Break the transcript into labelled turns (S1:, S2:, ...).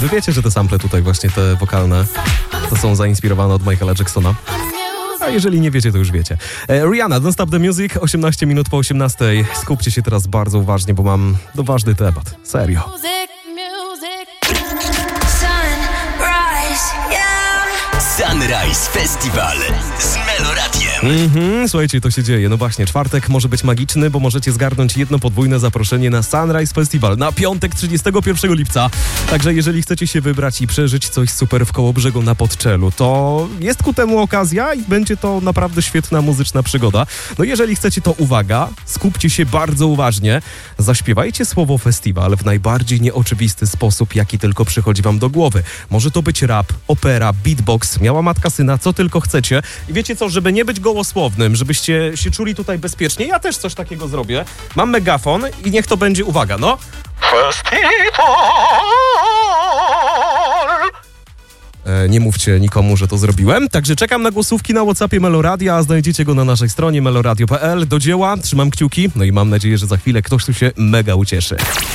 S1: Wy wiecie, że te sample tutaj właśnie, te wokalne, to są zainspirowane od Michaela Jacksona. A jeżeli nie wiecie, to już wiecie. Rihanna, Don't Stop the Music, 18 minut po 18. Skupcie się teraz bardzo uważnie, bo mam ważny temat. Serio.
S2: Sunrise Festival z Meloradiem.
S1: Słuchajcie, to się dzieje. No właśnie, czwartek może być magiczny, bo możecie zgarnąć jedno podwójne zaproszenie na Sunrise Festival na piątek 31 lipca. Także jeżeli chcecie się wybrać i przeżyć coś super w Kołobrzegu na Podczelu, to jest ku temu okazja i będzie to naprawdę świetna muzyczna przygoda. No jeżeli chcecie, to uwaga, skupcie się bardzo uważnie. Zaśpiewajcie słowo festiwal w najbardziej nieoczywisty sposób, jaki tylko przychodzi wam do głowy. Może to być rap, opera, beatbox, miała matka syna, co tylko chcecie. I wiecie co, żeby nie być gołosłownym, żebyście się czuli tutaj bezpiecznie, ja też coś takiego zrobię. Mam megafon i niech to będzie, uwaga, no. Festiwal! Nie mówcie nikomu, że to zrobiłem. Także czekam na głosówki na WhatsAppie Meloradia, a znajdziecie go na naszej stronie meloradio.pl. Do dzieła, trzymam kciuki, no i mam nadzieję, że za chwilę ktoś tu się mega ucieszy.